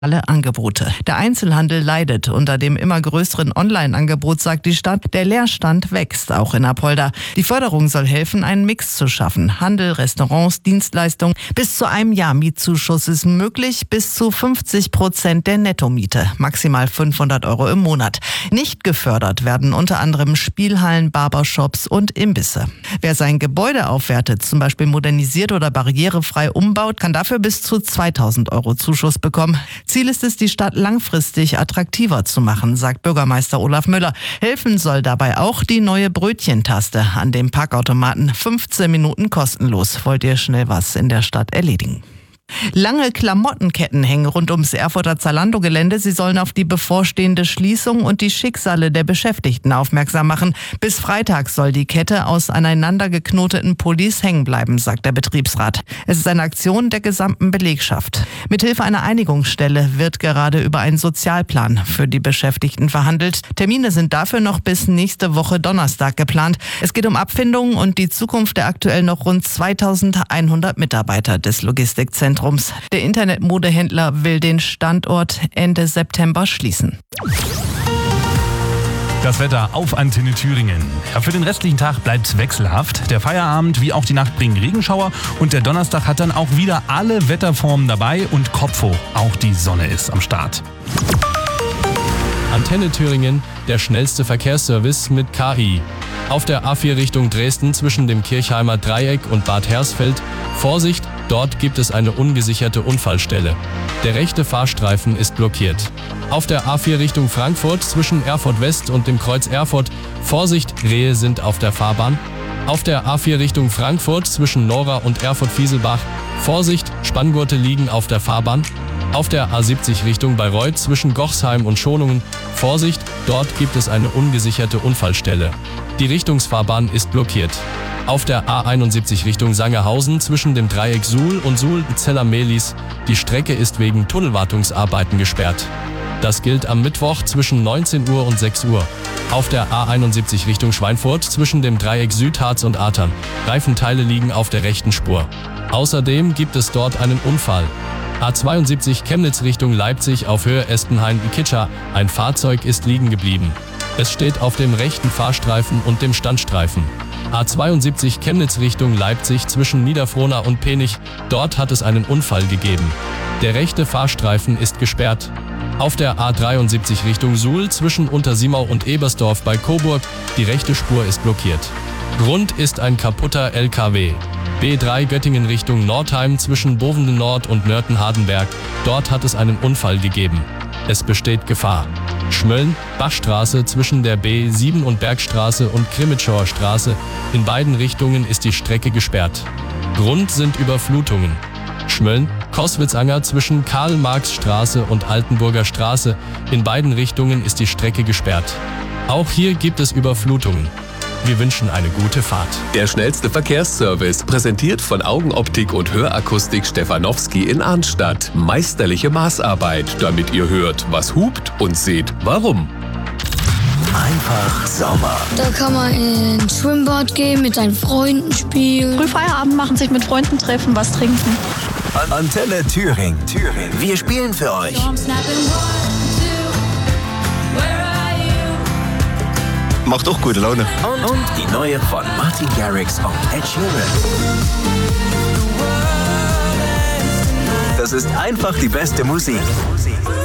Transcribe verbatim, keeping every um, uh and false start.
Alle Angebote. Der Einzelhandel leidet unter dem immer größeren Online-Angebot, sagt die Stadt. Der Leerstand wächst, auch in Apolda. Die Förderung soll helfen, einen Mix zu schaffen. Handel, Restaurants, Dienstleistungen. Bis zu einem Jahr Mietzuschuss ist möglich, bis zu fünfzig Prozent der Nettomiete, maximal fünfhundert Euro im Monat. Nicht gefördert werden unter anderem Spielhallen, Barbershops und Imbisse. Wer sein Gebäude aufwertet, zum Beispiel modernisiert oder barrierefrei umbaut, kann dafür bis zu zweitausend Euro Zuschuss bekommen. Ziel ist es, die Stadt langfristig attraktiver zu machen, sagt Bürgermeister Olaf Müller. Helfen soll dabei auch die neue Brötchentaste an dem Parkautomaten. fünfzehn Minuten kostenlos. Wollt ihr schnell was in der Stadt erledigen? Lange Klamottenketten hängen rund ums Erfurter Zalando-Gelände. Sie sollen auf die bevorstehende Schließung und die Schicksale der Beschäftigten aufmerksam machen. Bis Freitag soll die Kette aus aneinander geknoteten Pullis hängen bleiben, sagt der Betriebsrat. Es ist eine Aktion der gesamten Belegschaft. Mithilfe einer Einigungsstelle wird gerade über einen Sozialplan für die Beschäftigten verhandelt. Termine sind dafür noch bis nächste Woche Donnerstag geplant. Es geht um Abfindungen und die Zukunft der aktuell noch rund zweitausendeinhundert Mitarbeiter des Logistikzentrums. Der Internetmodehändler will den Standort Ende September schließen. Das Wetter auf Antenne Thüringen. Ja, für den restlichen Tag bleibt es wechselhaft. Der Feierabend wie auch die Nacht bringen Regenschauer und der Donnerstag hat dann auch wieder alle Wetterformen dabei und Kopf hoch. Auch die Sonne ist am Start. Antenne Thüringen, der schnellste Verkehrsservice mit K I. Auf der A vier Richtung Dresden zwischen dem Kirchheimer Dreieck und Bad Hersfeld. Vorsicht, dort gibt es eine ungesicherte Unfallstelle. Der rechte Fahrstreifen ist blockiert. Auf der A vier Richtung Frankfurt zwischen Erfurt West und dem Kreuz Erfurt. Vorsicht, Rehe sind auf der Fahrbahn. Auf der A vier Richtung Frankfurt zwischen Nora und Erfurt-Fieselbach. Vorsicht, Spanngurte liegen auf der Fahrbahn. Auf der A siebzig Richtung Bayreuth zwischen Gochsheim und Schonungen. Vorsicht, dort gibt es eine ungesicherte Unfallstelle. Die Richtungsfahrbahn ist blockiert. Auf der A einundsiebzig Richtung Sangerhausen zwischen dem Dreieck Suhl und Suhl-Zeller-Mehlis. Die Strecke ist wegen Tunnelwartungsarbeiten gesperrt. Das gilt am Mittwoch zwischen neunzehn Uhr und sechs Uhr. Auf der A einundsiebzig Richtung Schweinfurt zwischen dem Dreieck Südharz und Atern. Reifenteile liegen auf der rechten Spur. Außerdem gibt es dort einen Unfall. A zweiundsiebzig Chemnitz Richtung Leipzig auf Höhe Estenhain-Ikitscha. Ein Fahrzeug ist liegen geblieben. Es steht auf dem rechten Fahrstreifen und dem Standstreifen. A zweiundsiebzig Chemnitz Richtung Leipzig zwischen Niederfrohna und Penich. Dort hat es einen Unfall gegeben. Der rechte Fahrstreifen ist gesperrt. Auf der A dreiundsiebzig Richtung Suhl zwischen Untersimau und Ebersdorf bei Coburg. Die rechte Spur ist blockiert. Grund ist ein kaputter L K W. B drei Göttingen Richtung Nordheim zwischen Bovenden Nord und Nörten-Hardenberg. Dort hat es einen Unfall gegeben. Es besteht Gefahr. Schmölln, Bachstraße zwischen der B sieben und Bergstraße und Krimitschauer Straße. In beiden Richtungen ist die Strecke gesperrt. Grund sind Überflutungen. Schmölln, Koswitzanger zwischen Karl-Marx-Straße und Altenburger Straße. In beiden Richtungen ist die Strecke gesperrt. Auch hier gibt es Überflutungen. Wir wünschen eine gute Fahrt. Der schnellste Verkehrsservice, präsentiert von Augenoptik und Hörakustik Stefanowski in Arnstadt. Meisterliche Maßarbeit, damit ihr hört, was hupt und seht, warum. Einfach Sommer. Da kann man ins Schwimmbad gehen, mit seinen Freunden spielen. Früh Feierabend machen, sich mit Freunden treffen, was trinken. Antenne Thüringen. Thüringen. Wir spielen für euch. Macht auch gute Laune. Und, und die neue von Martin Garrix und Ed Sheeran. Das ist einfach die beste Musik.